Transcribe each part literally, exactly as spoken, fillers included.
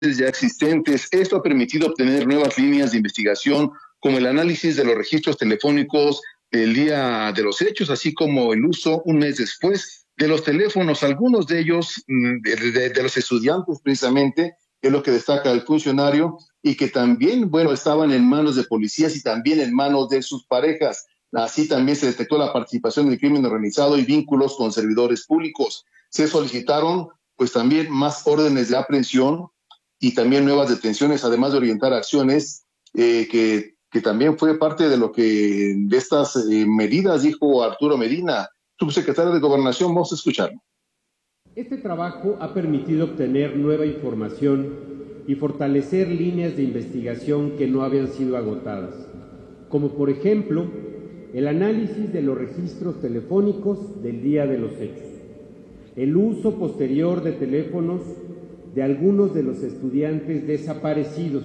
ya existentes. Esto ha permitido obtener nuevas líneas de investigación, como el análisis de los registros telefónicos el día de los hechos, así como el uso un mes después de los teléfonos, algunos de ellos de, de, de los estudiantes precisamente, que es lo que destaca el funcionario, y que también, bueno, estaban en manos de policías y también en manos de sus parejas. Así también se detectó la participación del crimen organizado y vínculos con servidores públicos. Se solicitaron, pues también más órdenes de aprehensión y también nuevas detenciones, además de orientar acciones eh, que, que también fue parte de lo que de estas eh, medidas, dijo Arturo Medina, subsecretario de Gobernación. Vamos a escucharlo. Este trabajo ha permitido obtener nueva información y fortalecer líneas de investigación que no habían sido agotadas, como por ejemplo el análisis de los registros telefónicos del día de los hechos, el uso posterior de teléfonos de algunos de los estudiantes desaparecidos.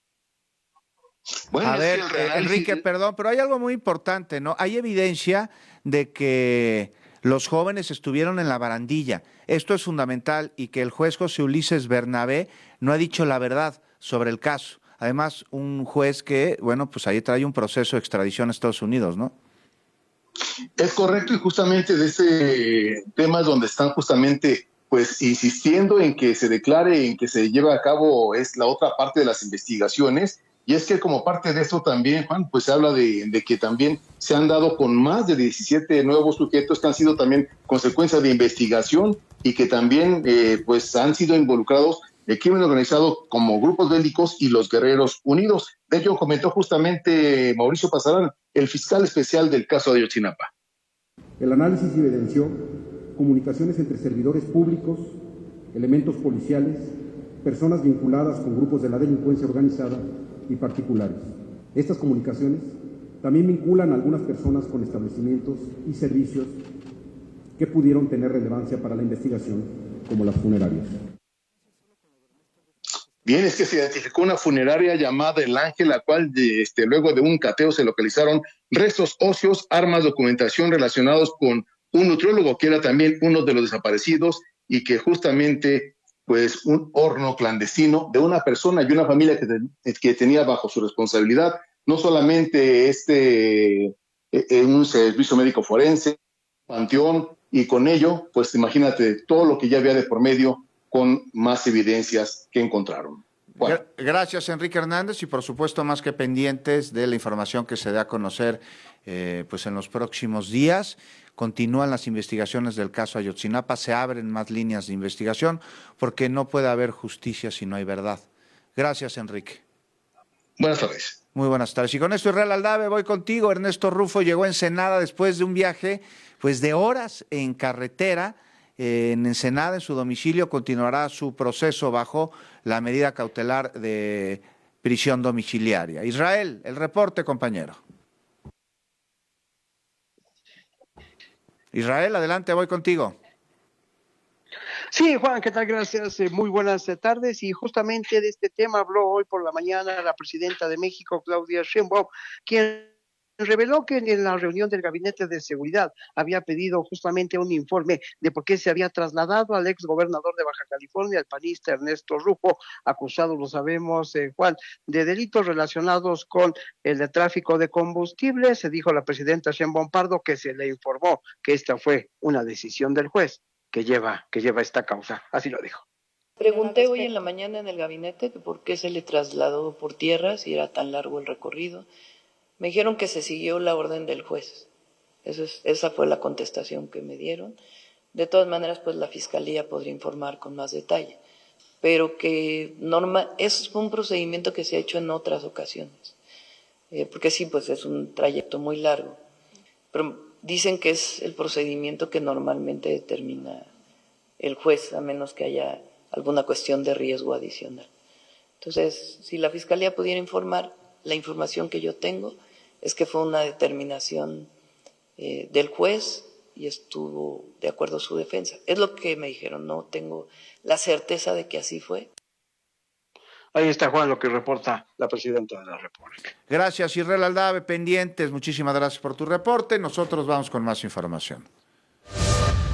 Bueno, a ver, eh, Enrique, perdón, pero hay algo muy importante, ¿no? Hay evidencia de que los jóvenes estuvieron en la barandilla. Esto es fundamental, y que el juez José Ulises Bernabé no ha dicho la verdad sobre el caso. Además, un juez que, bueno, pues ahí trae un proceso de extradición a Estados Unidos, ¿no? Es correcto, y justamente de ese tema es donde están justamente pues insistiendo en que se declare, en que se lleve a cabo, es la otra parte de las investigaciones. Y es que como parte de esto también, Juan, pues se habla de, de que también se han dado con más de diecisiete nuevos sujetos que han sido también consecuencia de investigación y que también eh, pues han sido involucrados el crimen organizado como grupos bélicos y los Guerreros Unidos. De ello comentó justamente Mauricio Pasarán, el fiscal especial del caso de Ayotzinapa. El análisis evidenció comunicaciones entre servidores públicos, elementos policiales, personas vinculadas con grupos de la delincuencia organizada y particulares. Estas comunicaciones también vinculan a algunas personas con establecimientos y servicios que pudieron tener relevancia para la investigación, como las funerarias. Bien, es que se identificó una funeraria llamada El Ángel, la cual de, este, luego de un cateo se localizaron restos óseos, armas, documentación relacionados con un nutriólogo que era también uno de los desaparecidos, y que justamente pues un horno clandestino de una persona y una familia que, te, que tenía bajo su responsabilidad no solamente este eh, un servicio médico forense, panteón, y con ello pues imagínate todo lo que ya había de por medio, con más evidencias que encontraron. Bueno. Gracias, Enrique Hernández, y por supuesto más que pendientes de la información que se dé a conocer eh, pues en los próximos días. Continúan las investigaciones del caso Ayotzinapa, se abren más líneas de investigación, porque no puede haber justicia si no hay verdad. Gracias, Enrique. Buenas tardes. Muy buenas tardes. Y con esto, Israel Aldave, voy contigo. Ernesto Rufo llegó a Ensenada después de un viaje pues de horas en carretera. Eh, en Ensenada, en su domicilio, continuará su proceso bajo la medida cautelar de prisión domiciliaria. Israel, el reporte, compañero. Israel, adelante, voy contigo. Sí, Juan, ¿qué tal? Gracias. Eh, muy buenas tardes. Y justamente de este tema habló hoy por la mañana la presidenta de México, Claudia Sheinbaum, quien reveló que en la reunión del Gabinete de Seguridad había pedido justamente un informe de por qué se había trasladado al ex gobernador de Baja California, el panista Ernesto Rufo, acusado, lo sabemos, eh, Juan, de delitos relacionados con el de tráfico de combustible. Se dijo la presidenta Sheinbaum Pardo que se le informó que esta fue una decisión del juez que lleva, que lleva esta causa. Así lo dijo. Pregunté hoy en la mañana en el gabinete que por qué se le trasladó por tierra si era tan largo el recorrido. Me dijeron que se siguió la orden del juez. Eso es, esa fue la contestación que me dieron. De todas maneras, pues la Fiscalía podría informar con más detalle. Pero que norma, es un procedimiento que se ha hecho en otras ocasiones. Eh, porque sí, pues es un trayecto muy largo. Pero dicen que es el procedimiento que normalmente determina el juez, a menos que haya alguna cuestión de riesgo adicional. Entonces, si la Fiscalía pudiera informar, la información que yo tengo es que fue una determinación eh, del juez y estuvo de acuerdo a su defensa. Es lo que me dijeron, no tengo la certeza de que así fue. Ahí está, Juan, lo que reporta la presidenta de la República. Gracias, Israel Aldave, pendientes. Muchísimas gracias por tu reporte. Nosotros vamos con más información.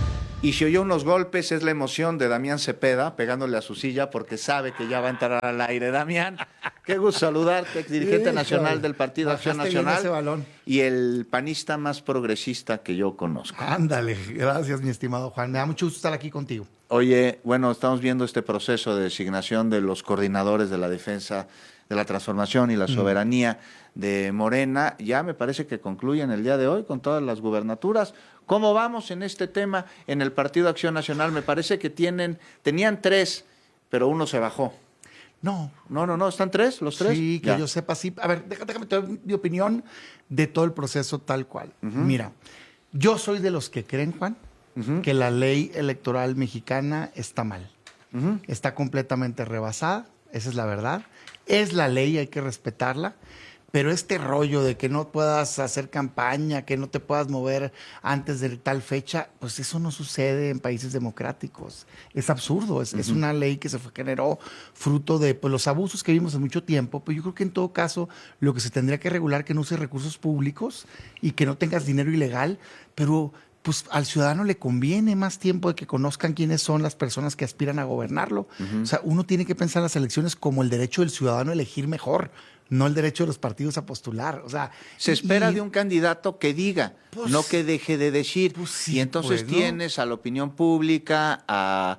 Y si oyó unos golpes, es la emoción de Damián Cepeda pegándole a su silla porque sabe que ya va a entrar al aire. Damián, qué gusto saludarte, ex dirigente Sí, nacional joder. del Partido Acción Bajaste bien Nacional ese balón. y el panista más progresista que yo conozco. Ándale, gracias mi estimado Juan. Me da mucho gusto estar aquí contigo. Oye, bueno, estamos viendo este proceso de designación de los coordinadores de la defensa de la transformación y la soberanía mm. de Morena. Ya me parece que concluyen el día de hoy con todas las gubernaturas. ¿Cómo vamos en este tema en el Partido Acción Nacional? Me parece que tienen, tenían tres, pero uno se bajó. No. No, no, no, ¿están tres, los tres? Sí, que ya. yo sepa, sí. A ver, déjame, déjame te doy mi opinión de todo el proceso tal cual. Uh-huh. Mira, yo soy de los que creen, Juan, uh-huh. que la ley electoral mexicana está mal. Uh-huh. Está completamente rebasada, esa es la verdad. Es la ley, hay que respetarla. Pero este rollo de que no puedas hacer campaña, que no te puedas mover antes de tal fecha, pues eso no sucede en países democráticos. Es absurdo, es, uh-huh. es una ley que se generó fruto de pues, los abusos que vimos en mucho tiempo, pero yo creo que en todo caso lo que se tendría que regular que no uses recursos públicos y que no tengas dinero ilegal, pero pues al ciudadano le conviene más tiempo de que conozcan quiénes son las personas que aspiran a gobernarlo. Uh-huh. O sea, uno tiene que pensar las elecciones como el derecho del ciudadano a elegir mejor, no el derecho de los partidos a postular. O sea, se espera y, de un candidato que diga, pues, no que deje de decir. Pues sí, y entonces pues, ¿no? tienes a la opinión pública, a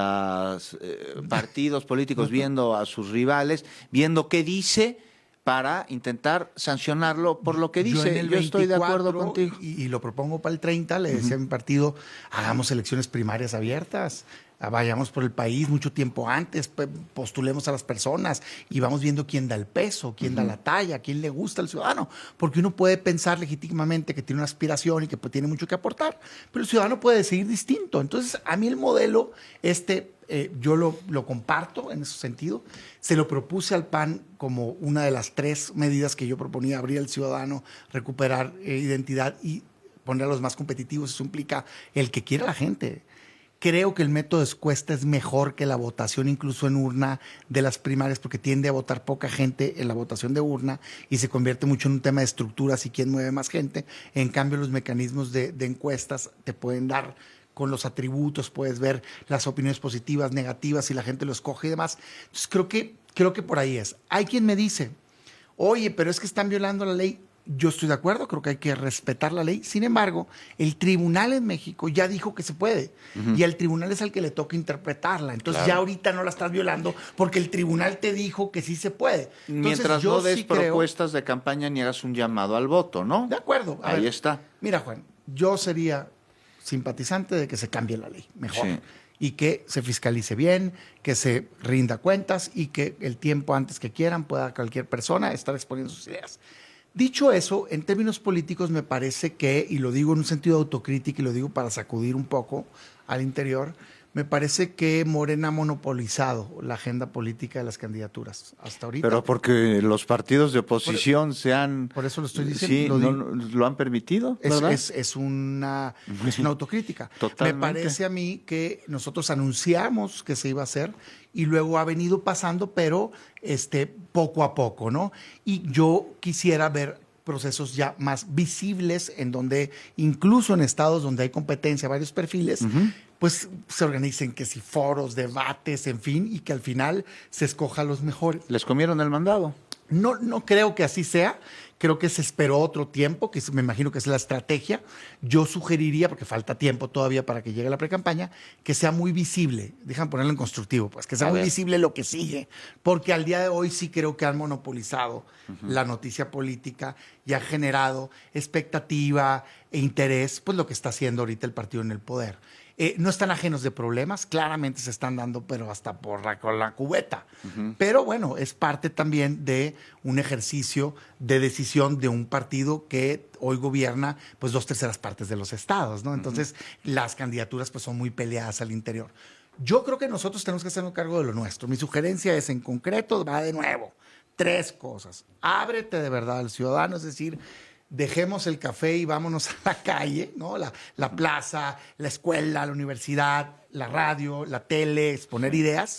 los eh, partidos políticos viendo a sus rivales, viendo qué dice para intentar sancionarlo por lo que dice. Yo, Yo estoy de acuerdo contigo. Y, y lo propongo para el treinta, le decía uh-huh. a mi partido, hagamos elecciones primarias abiertas. Vayamos por el país mucho tiempo antes, postulemos a las personas y vamos viendo quién da el peso, quién uh-huh. da la talla, quién le gusta al ciudadano. Porque uno puede pensar legítimamente que tiene una aspiración y que tiene mucho que aportar, pero el ciudadano puede decidir distinto. Entonces, a mí el modelo, este, eh, yo lo, lo comparto en ese sentido. Se lo propuse al P A N como una de las tres medidas que yo proponía, abrir al ciudadano, recuperar eh, identidad y poner a los más competitivos. Eso implica el que quiera la gente. Creo que el método de encuesta es mejor que la votación incluso en urna de las primarias porque tiende a votar poca gente en la votación de urna y se convierte mucho en un tema de estructuras y quién mueve más gente. En cambio, los mecanismos de, de encuestas te pueden dar con los atributos, puedes ver las opiniones positivas, negativas, si la gente lo escoge y demás. Entonces creo que, creo que por ahí es. Hay quien me dice, oye, pero es que están violando la ley. Yo estoy de acuerdo, creo que hay que respetar la ley. Sin embargo, el tribunal en México ya dijo que se puede. Uh-huh. Y al tribunal es al que le toca interpretarla. Entonces claro. ya ahorita no la estás violando porque el tribunal te dijo que sí se puede. Entonces, mientras yo no des sí propuestas creo... de campaña ni hagas un llamado al voto, ¿no? De acuerdo. A Ahí ver, está. Mira, Juan, yo sería simpatizante de que se cambie la ley, mejor. Sí. Y que se fiscalice bien, que se rinda cuentas y que el tiempo antes que quieran pueda cualquier persona estar exponiendo sus ideas. Dicho eso, en términos políticos me parece que, y lo digo en un sentido de autocrítica y lo digo para sacudir un poco al interior, me parece que Morena ha monopolizado la agenda política de las candidaturas hasta ahorita. Pero porque los partidos de oposición por, se han... Por eso lo estoy diciendo. Sí, lo, no, lo han permitido, es, ¿verdad? Es, es, una, es una autocrítica. Totalmente. Me parece a mí que nosotros anunciamos que se iba a hacer y luego ha venido pasando, pero este, poco a poco, ¿no? Y yo quisiera ver procesos ya más visibles en donde, incluso en estados donde hay competencia, varios perfiles, uh-huh. pues se organicen que si foros, debates, en fin, y que al final se escoja a los mejores. ¿Les comieron el mandado? No, no creo que así sea. Creo que se esperó otro tiempo, que me imagino que es la estrategia. Yo sugeriría, porque falta tiempo todavía para que llegue la precampaña, que sea muy visible. Déjame ponerlo en constructivo, pues que sea a muy ver. visible lo que sigue. Porque al día de hoy sí creo que han monopolizado uh-huh. la noticia política y ha generado expectativa e interés, pues lo que está haciendo ahorita el partido en el poder. Eh, no están ajenos de problemas, claramente se están dando, pero hasta por la, con la cubeta. Uh-huh. Pero bueno, es parte también de un ejercicio de decisión de un partido que hoy gobierna pues dos terceras partes de los estados, ¿no? Entonces, uh-huh. las candidaturas pues son muy peleadas al interior. Yo creo que nosotros tenemos que hacernos cargo de lo nuestro. Mi sugerencia es, en concreto, va de nuevo, tres cosas. Ábrete de verdad al ciudadano, es decir, dejemos el café y vámonos a la calle, ¿no? La, la plaza, la escuela, la universidad, la radio, la tele, exponer ideas.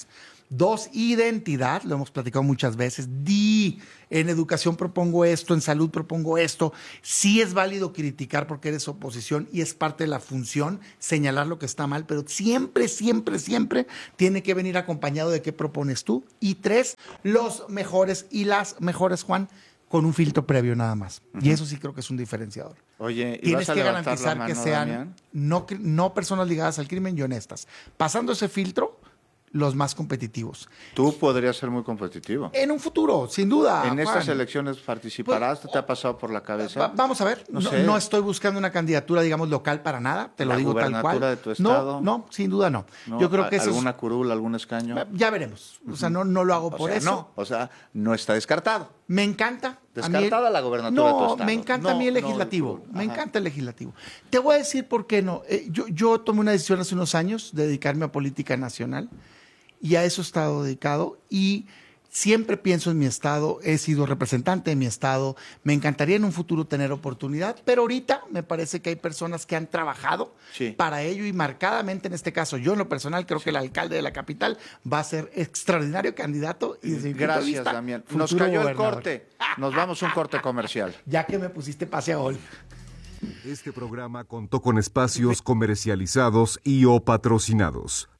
Dos, identidad, lo hemos platicado muchas veces. Di, en educación propongo esto, en salud propongo esto. Sí es válido criticar porque eres oposición y es parte de la función señalar lo que está mal, pero siempre, siempre, siempre tiene que venir acompañado de qué propones tú. Y tres, los mejores y las mejores, Juan, con un filtro previo nada más. Uh-huh. Y eso sí creo que es un diferenciador. Oye, ¿y tienes vas a que levantar garantizar la mano, que sean Damián? no, no personas ligadas al crimen y honestas. Pasando ese filtro, los más competitivos. Tú podrías ser muy competitivo. En un futuro, sin duda. ¿En Juan. estas elecciones participarás? Pues, ¿Te ha pasado por la cabeza? Va, vamos a ver. No, No, sé. no estoy buscando una candidatura, digamos, local para nada. Te lo ¿La digo tal cual. gubernatura de tu estado? No, no, sin duda no. ¿No? Yo creo que eso ¿Alguna es, curul, algún escaño? ya veremos. O sea, no, no lo hago O por sea, eso. No, o sea, no está descartado. Me encanta. Descartada a mí el, la gobernatura no, de tu estado. me encanta No, a mí el no, legislativo. el me Ajá. encanta el legislativo. Te voy a decir por qué no. Eh, yo, yo tomé una decisión hace unos años de dedicarme a política nacional y a eso he estado dedicado y siempre pienso en mi estado, he sido representante de mi estado, me encantaría en un futuro tener oportunidad, pero ahorita me parece que hay personas que han trabajado sí. para ello y marcadamente en este caso, yo en lo personal creo sí. que el alcalde de la capital va a ser extraordinario candidato. Y desde Gracias, mi punto de vista, Damián. Nos cayó el corte, nos vamos a un corte comercial. Ya que me pusiste pase a gol. Este programa contó con espacios comercializados y o patrocinados.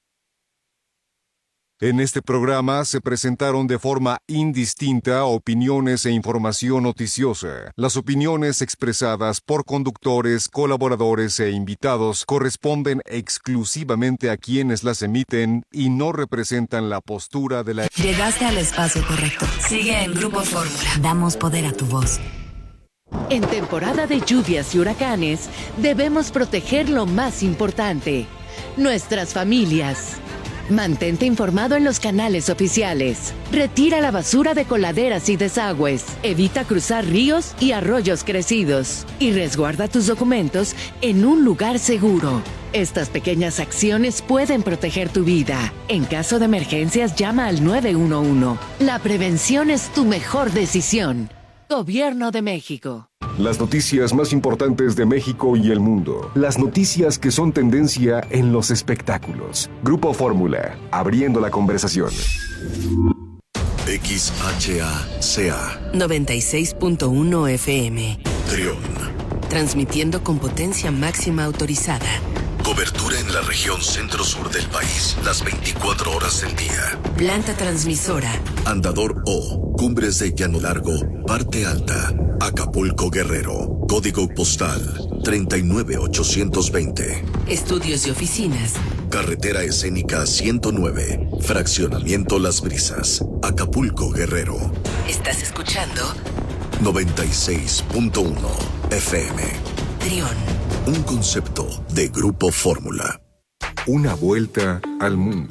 En este programa se presentaron de forma indistinta opiniones e información noticiosa. Las opiniones expresadas por conductores, colaboradores e invitados corresponden exclusivamente a quienes las emiten y no representan la postura de la... Llegaste al espacio correcto. Sigue en Grupo Fórmula. Damos poder a tu voz. En temporada de lluvias y huracanes, debemos proteger lo más importante, nuestras familias. Mantente informado en los canales oficiales. Retira la basura de coladeras y desagües. Evita cruzar ríos y arroyos crecidos. Y resguarda tus documentos en un lugar seguro. Estas pequeñas acciones pueden proteger tu vida. En caso de emergencias, llama al nueve uno uno. La prevención es tu mejor decisión. Gobierno de México. Las noticias más importantes de México y el mundo. Las noticias que son tendencia en los espectáculos. Grupo Fórmula, abriendo la conversación. X H A C A noventa y seis punto uno F M. Trión. Transmitiendo con potencia máxima autorizada. Cobertura en la región centro-sur del país, las veinticuatro horas del día. Planta transmisora. Andador O, Cumbres de Llano Largo, Parte Alta, Acapulco Guerrero. Código postal treinta y nueve ochocientos veinte. Estudios y oficinas. Carretera escénica ciento nueve, Fraccionamiento Las Brisas, Acapulco Guerrero. ¿Estás escuchando? noventa y seis punto uno F M. Trión. Un concepto de Grupo Fórmula. Una vuelta al mundo.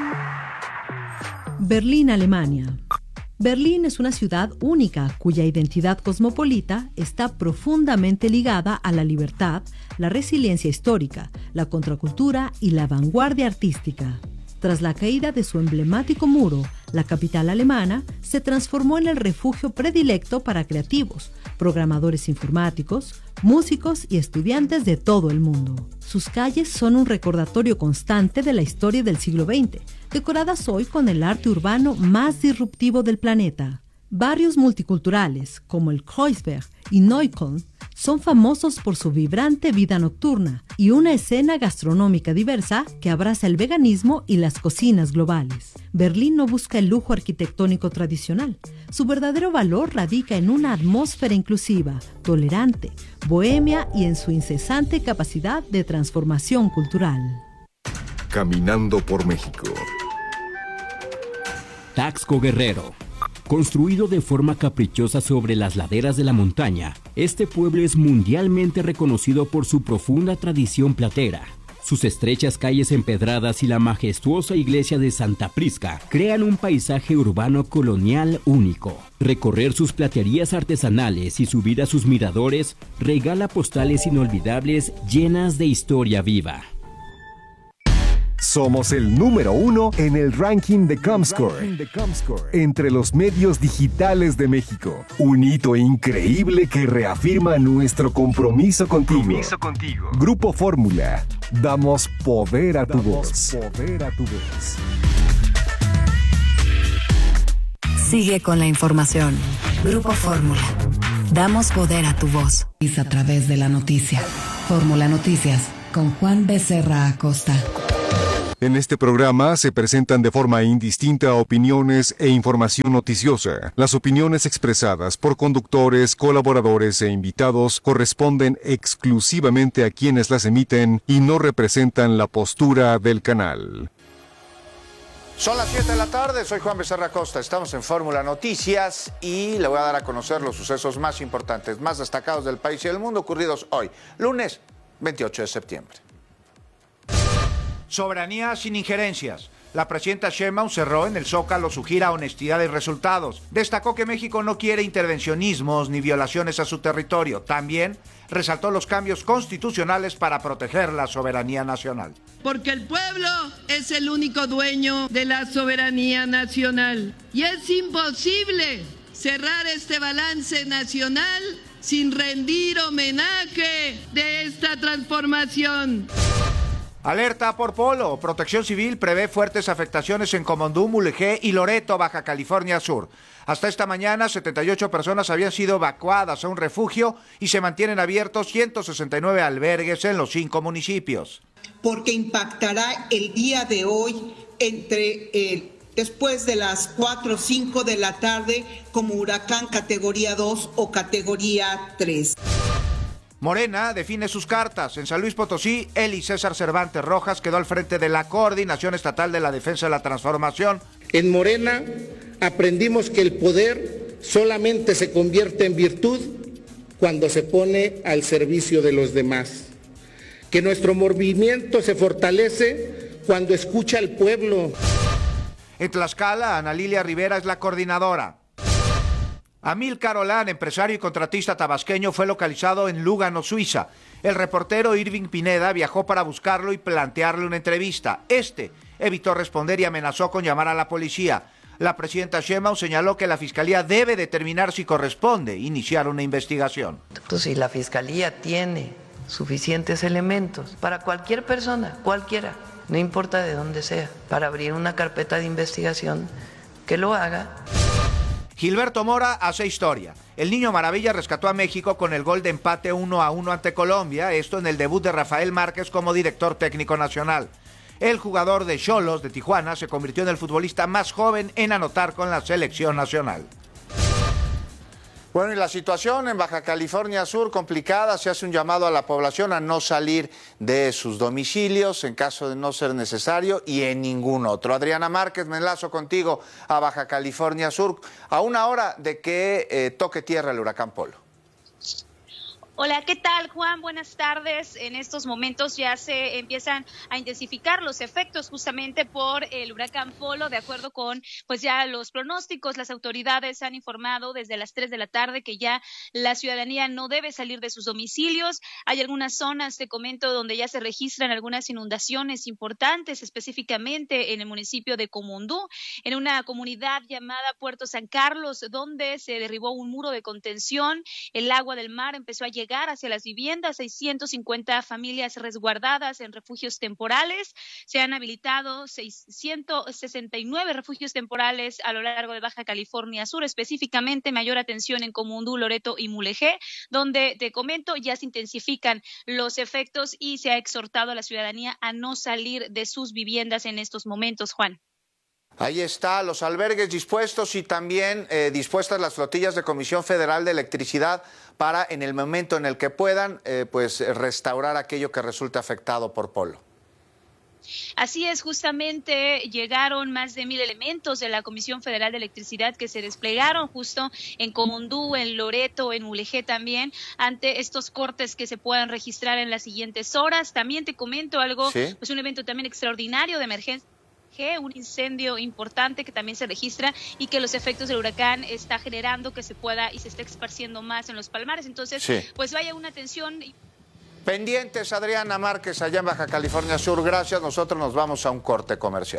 Berlín, Alemania. Berlín es una ciudad única cuya identidad cosmopolita está profundamente ligada a la libertad, la resiliencia histórica, la contracultura y la vanguardia artística. Tras la caída de su emblemático muro, la capital alemana se transformó en el refugio predilecto para creativos, programadores informáticos, músicos y estudiantes de todo el mundo. Sus calles son un recordatorio constante de la historia del siglo veinte, decoradas hoy con el arte urbano más disruptivo del planeta. Barrios multiculturales, como el Kreuzberg y Neukölln, son famosos por su vibrante vida nocturna y una escena gastronómica diversa que abraza el veganismo y las cocinas globales. Berlín no busca el lujo arquitectónico tradicional. Su verdadero valor radica en una atmósfera inclusiva, tolerante, bohemia y en su incesante capacidad de transformación cultural. Caminando por México. Taxco Guerrero. Construido de forma caprichosa sobre las laderas de la montaña, este pueblo es mundialmente reconocido por su profunda tradición platera. Sus estrechas calles empedradas y la majestuosa iglesia de Santa Prisca crean un paisaje urbano colonial único. Recorrer sus platerías artesanales y subir a sus miradores regala postales inolvidables llenas de historia viva. Somos el número uno en el ranking de Comscore, entre los medios digitales de México. Un hito increíble que reafirma nuestro compromiso contigo. Compromiso contigo. Grupo Fórmula. Damos poder a tu voz. Poder a tu voz. Sigue con la información. Grupo Fórmula. Damos poder a tu voz. A través de la noticia. Fórmula Noticias con Juan Becerra Acosta. En este programa se presentan de forma indistinta opiniones e información noticiosa. Las opiniones expresadas por conductores, colaboradores e invitados corresponden exclusivamente a quienes las emiten y no representan la postura del canal. Son las siete de la tarde, soy Juan Becerra Acosta, estamos en Fórmula Noticias y le voy a dar a conocer los sucesos más importantes, más destacados del país y del mundo ocurridos hoy, lunes veintiocho de septiembre. Soberanía sin injerencias. La presidenta Sheinbaum cerró en el Zócalo su gira Honestidad y Resultados. Destacó que México no quiere intervencionismos ni violaciones a su territorio. También resaltó los cambios constitucionales para proteger la soberanía nacional. Porque el pueblo es el único dueño de la soberanía nacional. Y es imposible cerrar este balance nacional sin rendir homenaje de esta transformación. Alerta por polo. Protección Civil prevé fuertes afectaciones en Comondú, Mulegé y Loreto, Baja California Sur. Hasta esta mañana, setenta y ocho personas habían sido evacuadas a un refugio y se mantienen abiertos ciento sesenta y nueve albergues en los cinco municipios. Porque impactará el día de hoy entre eh, después de las cuatro o cinco de la tarde como huracán categoría dos o categoría tres. Morena define sus cartas. En San Luis Potosí, Eli César Cervantes Rojas quedó al frente de la Coordinación Estatal de la Defensa de la Transformación. En Morena aprendimos que el poder solamente se convierte en virtud cuando se pone al servicio de los demás. Que nuestro movimiento se fortalece cuando escucha al pueblo. En Tlaxcala, Ana Lilia Rivera es la coordinadora. Amílcar Olán, empresario y contratista tabasqueño, fue localizado en Lugano, Suiza. El reportero Irving Pineda viajó para buscarlo y plantearle una entrevista. Este evitó responder y amenazó con llamar a la policía. La presidenta Sheinbaum señaló que la Fiscalía debe determinar si corresponde iniciar una investigación. Entonces, si la Fiscalía tiene suficientes elementos para cualquier persona, cualquiera, no importa de dónde sea, para abrir una carpeta de investigación, que lo haga. Gilberto Mora hace historia. El Niño Maravilla rescató a México con el gol de empate uno a uno ante Colombia, esto en el debut de Rafael Márquez como director técnico nacional. El jugador de Xolos de Tijuana se convirtió en el futbolista más joven en anotar con la selección nacional. Bueno, y la situación en Baja California Sur complicada, se hace un llamado a la población a no salir de sus domicilios en caso de no ser necesario y en ningún otro. Adriana Márquez, me enlazo contigo a Baja California Sur a una hora de que eh, toque tierra el huracán Polo. Hola, ¿qué tal, Juan? Buenas tardes. En estos momentos ya se empiezan a intensificar los efectos justamente por el huracán Polo. De acuerdo con pues ya los pronósticos, las autoridades han informado desde las tres de la tarde que ya la ciudadanía no debe salir de sus domicilios. Hay algunas zonas, te comento, donde ya se registran algunas inundaciones importantes, específicamente en el municipio de Comondú, en una comunidad llamada Puerto San Carlos, donde se derribó un muro de contención. El agua del mar empezó a llegar hacia las viviendas, seiscientas cincuenta familias resguardadas en refugios temporales. Se han habilitado seiscientos sesenta y nueve refugios temporales a lo largo de Baja California Sur, específicamente mayor atención en Comondú, Loreto y Mulegé, donde te comento ya se intensifican los efectos y se ha exhortado a la ciudadanía a no salir de sus viviendas en estos momentos, Juan. Ahí está, los albergues dispuestos y también eh, dispuestas las flotillas de Comisión Federal de Electricidad para, en el momento en el que puedan, eh, pues restaurar aquello que resulte afectado por Polo. Así es, justamente llegaron más de mil elementos de la Comisión Federal de Electricidad que se desplegaron justo en Comondú, en Loreto, en Mulegé también, ante estos cortes que se puedan registrar en las siguientes horas. También te comento algo, ¿sí? Pues un evento también extraordinario de emergencia. Un incendio importante que también se registra y que los efectos del huracán está generando que se pueda y se esté esparciendo más en los palmares. Entonces, sí, pues vaya una atención. Pendientes, Adriana Márquez, allá en Baja California Sur. Gracias. Nosotros nos vamos a un corte comercial.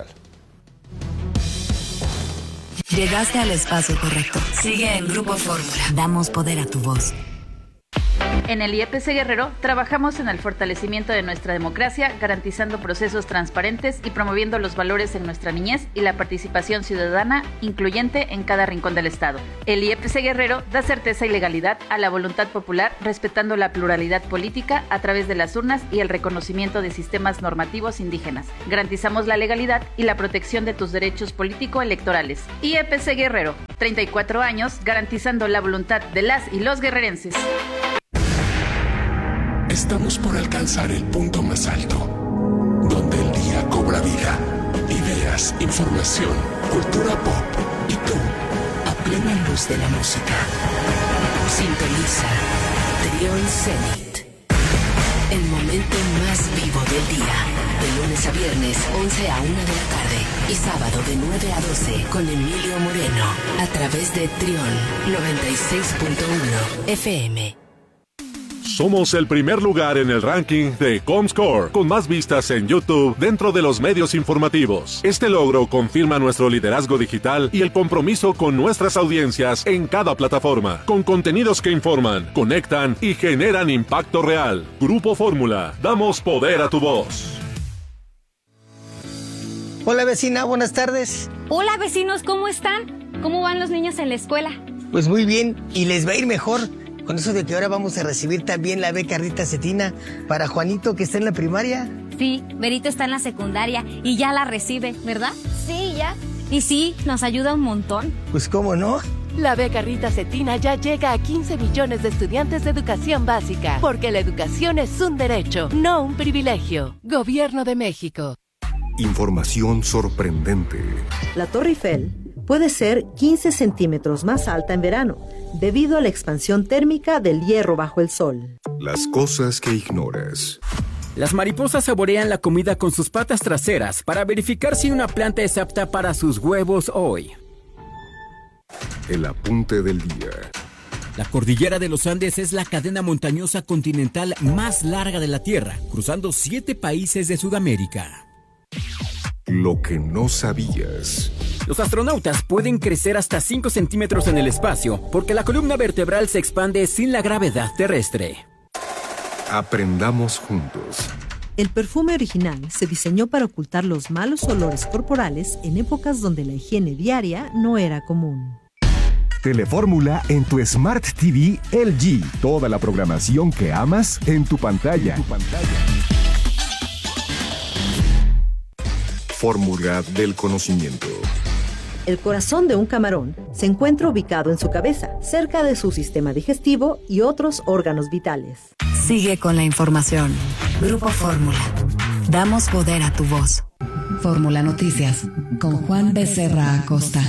Llegaste al espacio correcto. Sigue en Grupo Fórmula. Damos poder a tu voz. En el I E P C Guerrero trabajamos en el fortalecimiento de nuestra democracia, garantizando procesos transparentes y promoviendo los valores en nuestra niñez y la participación ciudadana incluyente en cada rincón del Estado. El I E P C Guerrero da certeza y legalidad a la voluntad popular, respetando la pluralidad política a través de las urnas y el reconocimiento de sistemas normativos indígenas. Garantizamos la legalidad y la protección de tus derechos político-electorales. I E P C Guerrero, treinta y cuatro años garantizando la voluntad de las y los guerrerenses. Estamos por alcanzar el punto más alto, donde el día cobra vida. Ideas, información, cultura pop y tú, a plena luz de la música. Sintoniza Trión Zenit. El momento más vivo del día. De lunes a viernes, once a una de la tarde. Y sábado de nueve a doce con Emilio Moreno. A través de Trión noventa y seis punto uno F M. Somos el primer lugar en el ranking de Comscore, con más vistas en YouTube dentro de los medios informativos. Este logro confirma nuestro liderazgo digital y el compromiso con nuestras audiencias en cada plataforma, con contenidos que informan, conectan y generan impacto real. Grupo Fórmula, damos poder a tu voz. Hola vecina, buenas tardes. Hola vecinos, ¿cómo están? ¿Cómo van los niños en la escuela? Pues muy bien, y les va a ir mejor. Con eso de que ahora vamos a recibir también la beca Rita Cetina para Juanito, que está en la primaria. Sí, Berito está en la secundaria y ya la recibe, ¿verdad? Sí, ya. Y sí, nos ayuda un montón. Pues cómo no. La beca Rita Cetina ya llega a quince millones de estudiantes de educación básica, porque la educación es un derecho, no un privilegio. Gobierno de México. Información sorprendente. La Torre Eiffel puede ser quince centímetros más alta en verano, debido a la expansión térmica del hierro bajo el sol. Las cosas que ignoras. Las mariposas saborean la comida con sus patas traseras para verificar si una planta es apta para sus huevos hoy. El apunte del día. La cordillera de los Andes es la cadena montañosa continental más larga de la Tierra, cruzando siete países de Sudamérica. Lo que no sabías. Los astronautas pueden crecer hasta cinco centímetros en el espacio porque la columna vertebral se expande sin la gravedad terrestre. Aprendamos juntos. El perfume original se diseñó para ocultar los malos olores corporales en épocas donde la higiene diaria no era común. Telefórmula en tu Smart T V L G. Toda la programación que amas en tu pantalla. En tu pantalla. Fórmula del conocimiento. El corazón de un camarón se encuentra ubicado en su cabeza, cerca de su sistema digestivo y otros órganos vitales. Sigue con la información. Grupo Fórmula. Damos poder a tu voz. Fórmula Noticias con Juan Becerra Acosta.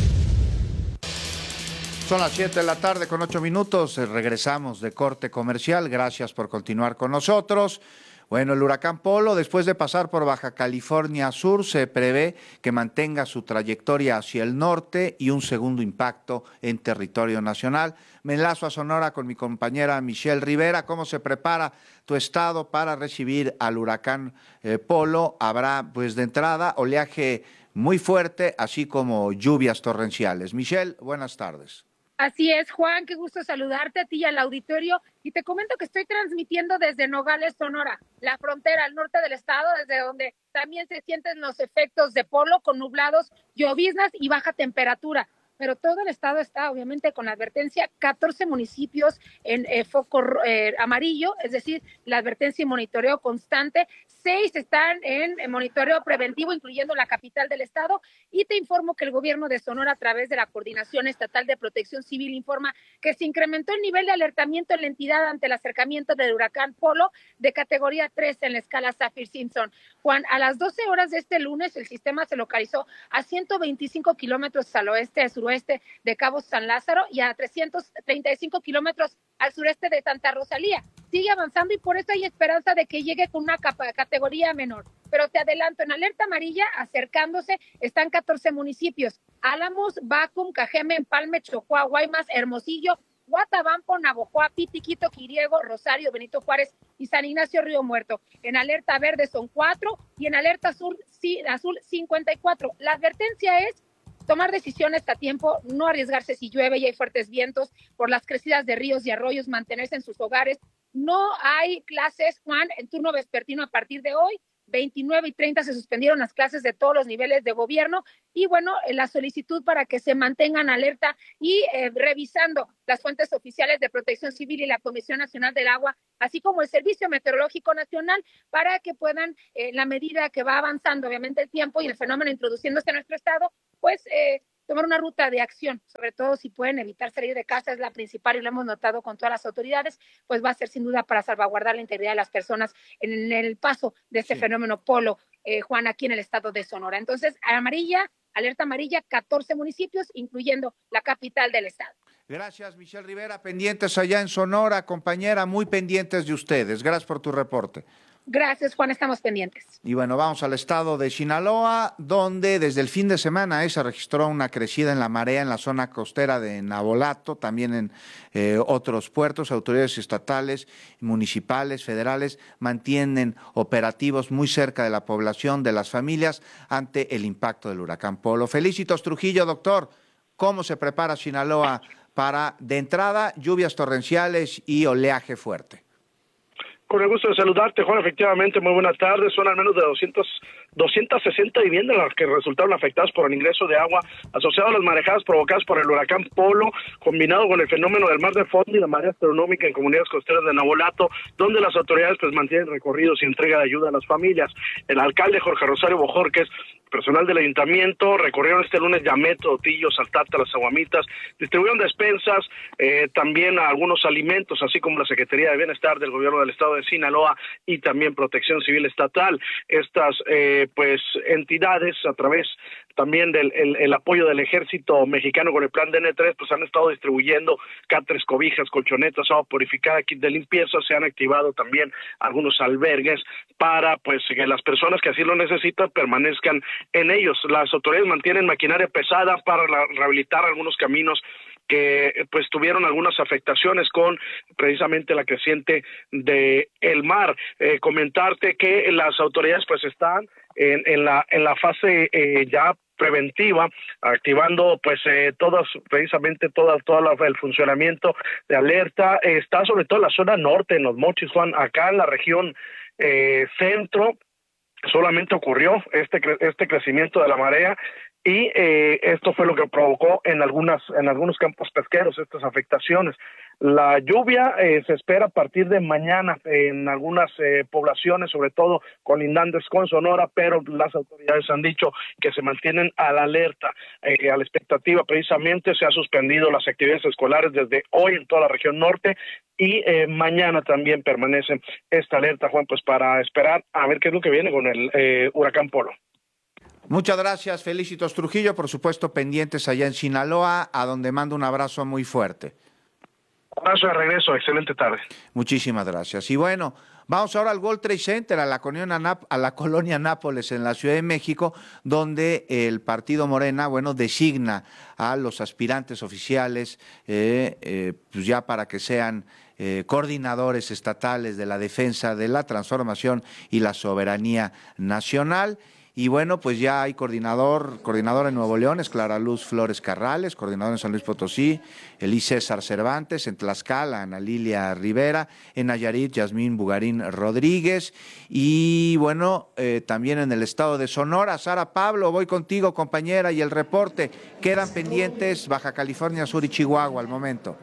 Son las siete de la tarde con ocho minutos. Regresamos de corte comercial. Gracias por continuar con nosotros. Bueno, el huracán Polo, después de pasar por Baja California Sur, se prevé que mantenga su trayectoria hacia el norte y un segundo impacto en territorio nacional. Me enlazo a Sonora con mi compañera Michelle Rivera. ¿Cómo se prepara tu estado para recibir al huracán eh, Polo? Habrá, pues, de entrada, oleaje muy fuerte, así como lluvias torrenciales. Michelle, buenas tardes. Así es, Juan, qué gusto saludarte a ti y al auditorio. Y te comento que estoy transmitiendo desde Nogales, Sonora, la frontera al norte del estado, desde donde también se sienten los efectos de Polo con nublados, lloviznas y baja temperatura. Pero todo el estado está obviamente con la advertencia, catorce municipios en eh, foco eh, amarillo, es decir, la advertencia y monitoreo constante, seis están en, en monitoreo preventivo, incluyendo la capital del estado, y te informo que el gobierno de Sonora, a través de la Coordinación Estatal de Protección Civil, informa que se incrementó el nivel de alertamiento en la entidad ante el acercamiento del huracán Polo de categoría tres en la escala Saffir-Simpson. Juan, a las doce horas de este lunes, el sistema se localizó a ciento veinticinco kilómetros al oeste de suroeste de Cabo San Lázaro y a trescientos treinta y cinco kilómetros al sureste de Santa Rosalía. Sigue avanzando y por eso hay esperanza de que llegue con una capa, categoría menor. Pero te adelanto, en alerta amarilla, acercándose, están catorce municipios: Álamos, Bacum, Cajeme, Empalme, Chocó, Guaymas, Hermosillo, Guatabampo, Navojoa, Pitiquito, Quiriego, Rosario, Benito Juárez y San Ignacio Río Muerto. En alerta verde son cuatro y en alerta azul, sí, azul cincuenta y cuatro. La advertencia es tomar decisiones a tiempo, no arriesgarse si llueve y hay fuertes vientos, por las crecidas de ríos y arroyos, mantenerse en sus hogares. No hay clases, Juan, en turno vespertino a partir de hoy. veintinueve y treinta se suspendieron las clases de todos los niveles de gobierno y bueno, la solicitud para que se mantengan alerta y eh, revisando las fuentes oficiales de Protección Civil y la Comisión Nacional del Agua, así como el Servicio Meteorológico Nacional, para que puedan, en eh, la medida que va avanzando obviamente el tiempo y el fenómeno introduciéndose en nuestro estado, pues eh, tomar una ruta de acción, sobre todo si pueden evitar salir de casa, es la principal y lo hemos notado con todas las autoridades, pues va a ser sin duda para salvaguardar la integridad de las personas en el paso de este sí. fenómeno Polo, eh, Juan, aquí en el estado de Sonora. Entonces, amarilla, alerta amarilla, catorce municipios, incluyendo la capital del estado. Gracias, Michelle Rivera, pendientes allá en Sonora, compañera, muy pendientes de ustedes. Gracias por tu reporte. Gracias, Juan, estamos pendientes. Y bueno, vamos al estado de Sinaloa, donde desde el fin de semana eh, se registró una crecida en la marea en la zona costera de Navolato, también en eh, otros puertos. Autoridades estatales, municipales, federales mantienen operativos muy cerca de la población, de las familias, ante el impacto del huracán Polo. Felicitos Trujillo, doctor, ¿cómo se prepara Sinaloa para, de entrada, lluvias torrenciales y oleaje fuerte? Con el gusto de saludarte, Juan, efectivamente, muy buenas tardes. Son al menos de doscientas, doscientas sesenta viviendas las que resultaron afectadas por el ingreso de agua asociado a las marejadas provocadas por el huracán Polo, combinado con el fenómeno del mar de fondo y la marea astronómica en comunidades costeras de Navolato, donde las autoridades pues mantienen recorridos y entrega de ayuda a las familias. El alcalde Jorge Rosario Bojorquez, personal del ayuntamiento, recorrieron este lunes Yameto, Otillo, Saltata, Las Aguamitas, distribuyeron despensas, eh, también algunos alimentos, así como la Secretaría de Bienestar del Gobierno del Estado de Sinaloa y también Protección Civil Estatal. Estas eh, pues entidades, a través también del el, el apoyo del Ejército Mexicano con el plan D N tres, pues han estado distribuyendo catres, cobijas, colchonetas, agua purificada, kit de limpieza. Se han activado también algunos albergues para pues que las personas que así lo necesitan permanezcan en ellos. Las autoridades mantienen maquinaria pesada para la, rehabilitar algunos caminos que pues tuvieron algunas afectaciones con precisamente la creciente de el mar. Eh, comentarte que las autoridades pues están en, en la en la fase eh, ya preventiva, activando pues eh, todas, precisamente toda, todo el funcionamiento de alerta. Eh, está sobre todo en la zona norte, en Los Mochis, Juan, acá en la región eh, centro, solamente ocurrió este este crecimiento de la marea y eh, esto fue lo que provocó en algunas en algunos campos pesqueros estas afectaciones. La lluvia eh, se espera a partir de mañana en algunas eh, poblaciones, sobre todo colindantes con Sonora, pero las autoridades han dicho que se mantienen a la alerta, eh, a la expectativa. Precisamente se han suspendido las actividades escolares desde hoy en toda la región norte y eh, mañana también permanece esta alerta, Juan, pues para esperar a ver qué es lo que viene con el eh, huracán Polo. Muchas gracias, Felicitos Trujillo, por supuesto pendientes allá en Sinaloa, a donde mando un abrazo muy fuerte. Abrazo de regreso, excelente tarde. Muchísimas gracias. Y bueno, vamos ahora al World Trade Center, a la, a la colonia Nápoles en la Ciudad de México, donde el partido Morena, bueno, designa a los aspirantes oficiales, eh, eh, pues ya para que sean eh, coordinadores estatales de la defensa de la transformación y la soberanía nacional. Y bueno, pues ya hay coordinador, coordinador en Nuevo León, es Clara Luz Flores Carrales, coordinador en San Luis Potosí, Elí César Cervantes, en Tlaxcala, Ana Lilia Rivera, en Nayarit, Yasmín Bugarín Rodríguez, y bueno, eh, también en el estado de Sonora, Sara Pablo, voy contigo, compañera, y el reporte, quedan pendientes Baja California Sur y Chihuahua al momento.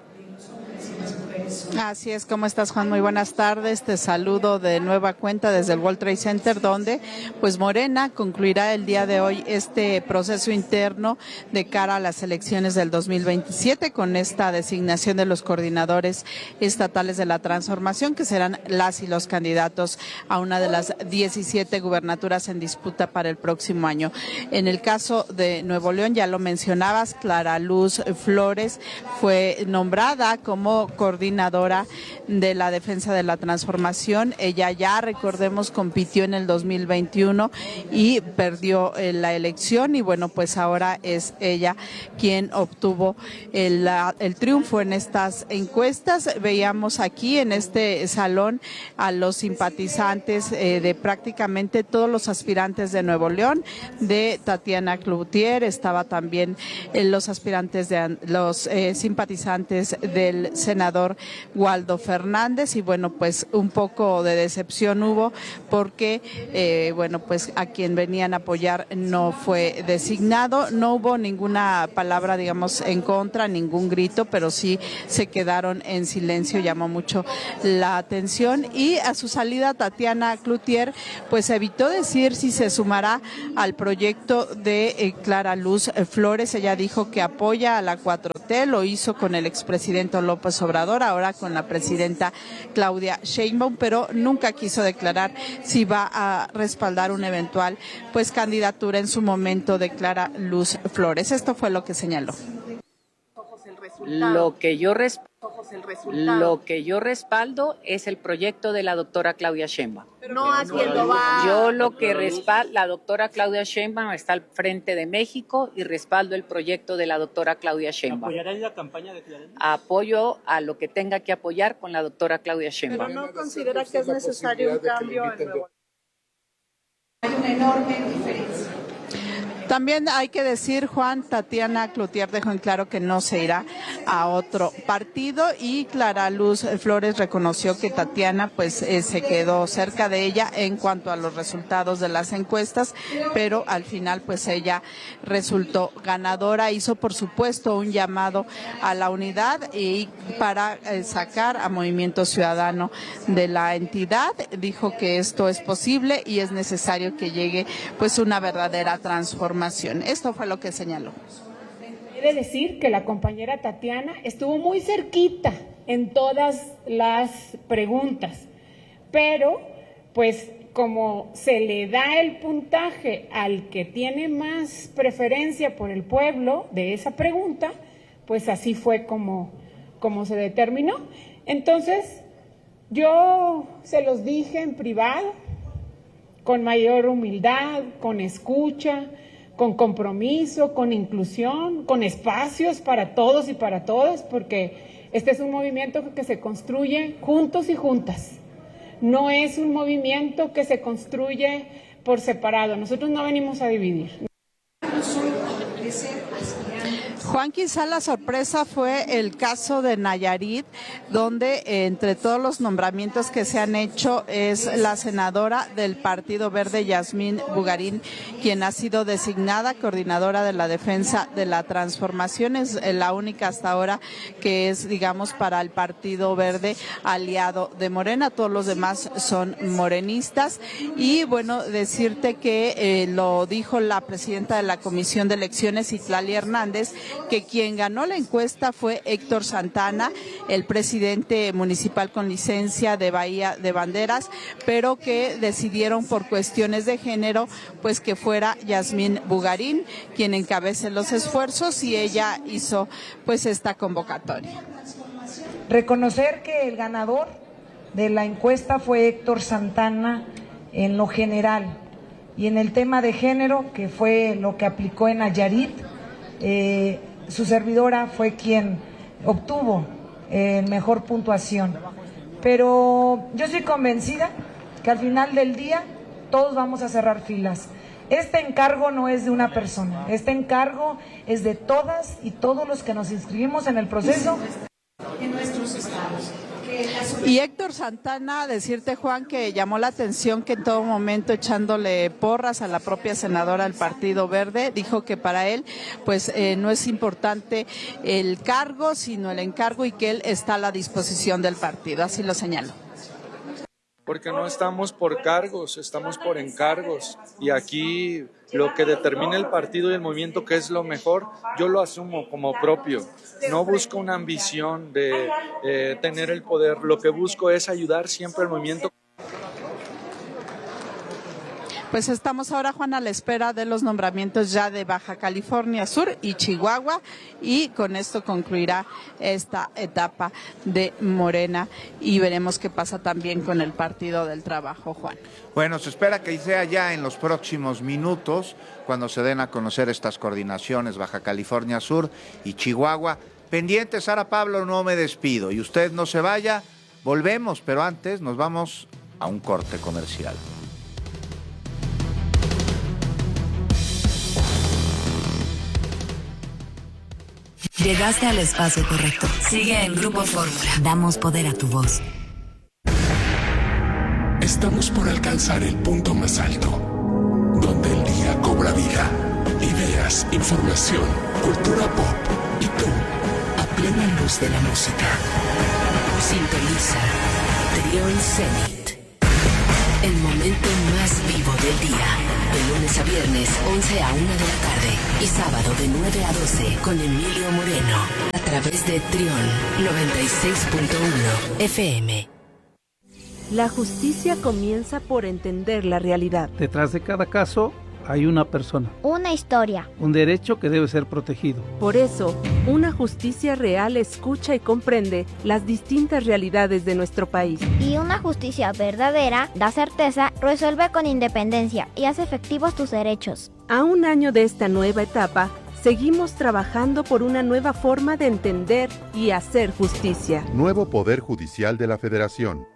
Así es, ¿cómo estás, Juan? Muy buenas tardes, te saludo de nueva cuenta desde el World Trade Center, donde pues Morena concluirá el día de hoy este proceso interno de cara a las elecciones del dos mil veintisiete con esta designación de los coordinadores estatales de la transformación, que serán las y los candidatos a una de las diecisiete gubernaturas en disputa para el próximo año. En el caso de Nuevo León, ya lo mencionabas, Clara Luz Flores fue nombrada como coordinadora coordinadora de la Defensa de la Transformación. Ella ya, recordemos, compitió en el dos mil veintiuno y perdió eh, la elección, y bueno, pues ahora es ella quien obtuvo el, la, el triunfo en estas encuestas. Veíamos aquí en este salón a los simpatizantes eh, de prácticamente todos los aspirantes de Nuevo León, de Tatiana Cloutier, estaba también eh, los aspirantes de los eh, simpatizantes del senador Waldo Fernández, y bueno, pues un poco de decepción hubo porque eh, bueno, pues a quien venían a apoyar no fue designado, no hubo ninguna palabra, digamos, en contra, ningún grito, pero sí se quedaron en silencio, llamó mucho la atención. Y a su salida, Tatiana Cloutier pues evitó decir si se sumará al proyecto de eh, Clara Luz Flores. Ella dijo que apoya a la cuatro T, lo hizo con el expresidente López Obrador, ahora con la presidenta Claudia Sheinbaum, pero nunca quiso declarar si va a respaldar una eventual pues candidatura en su momento de Clara Luz Flores. Esto fue lo que señaló. Lo que yo res- lo que yo respaldo es el proyecto de la doctora Claudia Sheinbaum. No a quien lo va. Yo lo que respaldo, la doctora Claudia Sheinbaum está al frente de México y respaldo el proyecto de la doctora Claudia Sheinbaum. ¿Apoyará en la campaña de Claudia? Apoyo a lo que tenga que apoyar con la doctora Claudia Sheinbaum. Pero no considera que es necesario un cambio en Nuevo León. Hay una enorme diferencia. También hay que decir, Juan, Tatiana Cloutier dejó en claro que no se irá a otro partido, y Clara Luz Flores reconoció que Tatiana pues eh, se quedó cerca de ella en cuanto a los resultados de las encuestas, pero al final pues ella resultó ganadora. Hizo por supuesto un llamado a la unidad y para eh, sacar a Movimiento Ciudadano de la entidad. Dijo que esto es posible y es necesario que llegue pues una verdadera transformación. Esto fue lo que señaló. Quiere decir que la compañera Tatiana estuvo muy cerquita en todas las preguntas, pero pues como se le da el puntaje al que tiene más preferencia por el pueblo de esa pregunta, pues así fue como, como se determinó. Entonces, yo se los dije en privado, con mayor humildad, con escucha, con compromiso, con inclusión, con espacios para todos y para todas, porque este es un movimiento que se construye juntos y juntas. No es un movimiento que se construye por separado. Nosotros no venimos a dividir. Juan, quizá la sorpresa fue el caso de Nayarit, donde eh, entre todos los nombramientos que se han hecho es la senadora del Partido Verde, Yasmín Bugarín, quien ha sido designada coordinadora de la Defensa de la Transformación. Es la única hasta ahora que es, digamos, para el Partido Verde aliado de Morena. Todos los demás son morenistas. Y bueno, decirte que eh, lo dijo la presidenta de la Comisión de Elecciones, Itlali Hernández, que quien ganó la encuesta fue Héctor Santana, el presidente municipal con licencia de Bahía de Banderas, pero que decidieron por cuestiones de género pues que fuera Yasmín Bugarín quien encabece los esfuerzos, y ella hizo pues esta convocatoria. Reconocer que el ganador de la encuesta fue Héctor Santana en lo general, y en el tema de género, que fue lo que aplicó en Nayarit, eh, su servidora fue quien obtuvo eh, mejor puntuación. Pero yo estoy convencida que al final del día todos vamos a cerrar filas. Este encargo no es de una persona, este encargo es de todas y todos los que nos inscribimos en el proceso en nuestros estados. Y Héctor Santana, decirte, Juan, que llamó la atención que en todo momento echándole porras a la propia senadora del Partido Verde, dijo que para él pues eh, no es importante el cargo, sino el encargo, y que él está a la disposición del partido, así lo señaló. Porque no estamos por cargos, estamos por encargos, y aquí lo que determina el partido y el movimiento que es lo mejor, yo lo asumo como propio. No busco una ambición de eh, tener el poder, lo que busco es ayudar siempre al movimiento. Pues estamos ahora, Juan, a la espera de los nombramientos ya de Baja California Sur y Chihuahua, y con esto concluirá esta etapa de Morena y veremos qué pasa también con el Partido del Trabajo, Juan. Bueno, se espera que sea ya en los próximos minutos cuando se den a conocer estas coordinaciones Baja California Sur y Chihuahua. Pendiente, Sara Pablo, no me despido y usted no se vaya, volvemos, pero antes nos vamos a un corte comercial. Llegaste al espacio correcto. Sigue en Grupo Fórmula. Damos poder a tu voz. Estamos por alcanzar el punto más alto, donde el día cobra vida. Ideas, información, cultura pop y tú, a plena luz de la música. Sintoniza Trión Zenit. El momento más vivo del día. De lunes a viernes, once a una de la tarde. Y sábado de nueve a doce con Emilio Moreno. A través de Trión noventa y seis punto uno F M. La justicia comienza por entender la realidad. Detrás de cada caso hay una persona. Una historia. Un derecho que debe ser protegido. Por eso, una justicia real escucha y comprende las distintas realidades de nuestro país. Y una justicia verdadera da certeza, resuelve con independencia y hace efectivos tus derechos. A un año de esta nueva etapa, seguimos trabajando por una nueva forma de entender y hacer justicia. Nuevo Poder Judicial de la Federación.